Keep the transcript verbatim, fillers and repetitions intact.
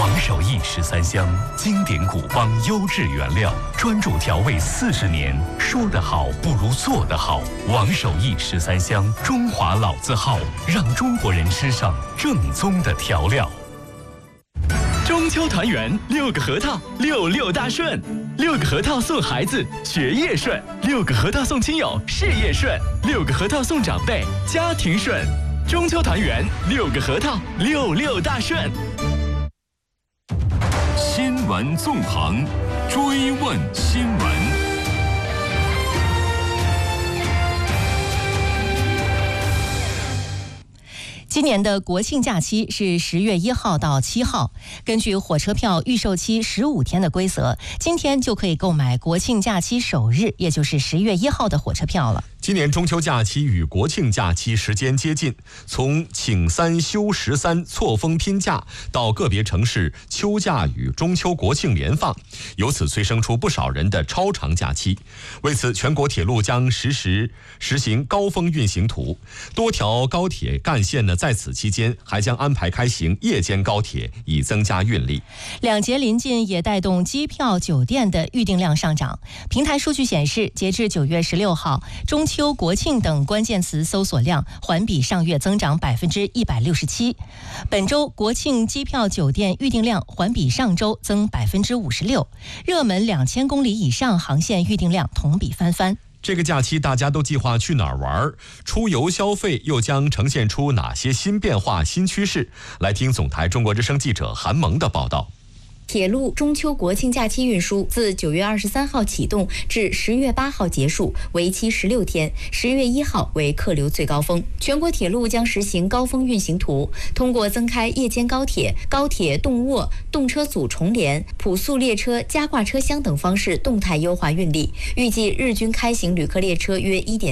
王守义十三香，经典古方优质原料，专注调味四十年。说得好不如做得好。王守义十三香，中华老字号，让中国人吃上正宗的调料。 中秋团圆，六个核桃，六六大顺。六个核桃送孩子，学业顺；六个核桃送亲友，事业顺；六个核桃送长辈，家庭顺。中秋团圆，六个核桃，六六大顺。 新闻纵横，追问新闻。 今年的国庆假期是十月一号到七号，根据火车票预售期十五天的规则，今天就可以购买国庆假期首日，也就是十月一号的火车票了。 今年中秋假期与国庆假期时间接近，从请三休十三错峰拼假到个别城市秋假与中秋国庆连放，由此催生出不少人的超长假期。为此，全国铁路将实时实行高峰运行图，多条高铁干线呢在此期间还将安排开行夜间高铁，以增加运力。 两节临近也带动机票、酒店的预订量上涨。平台数据显示，截至九月十六号，中秋、国庆等关键词搜索量环比上月增长百分之一百六十七。本周国庆机票、酒店预订量环比上周增百分之五十六，热门两千公里以上航线预订量同比翻番。 这个假期大家都计划去哪儿玩？出游消费又将呈现出哪些新变化、新趋势？来听总台中国之声记者韩萌的报道。 铁路中秋国庆假期运输自九月二十三号启动至十月八号结束，为期十六天。十月一号为客流最高峰。全国铁路将实行高峰运行图，通过增开夜间高铁、高铁动卧、动车组重联、普速列车加挂车厢等方式动态优化运力。预计日均开行旅客列车约一点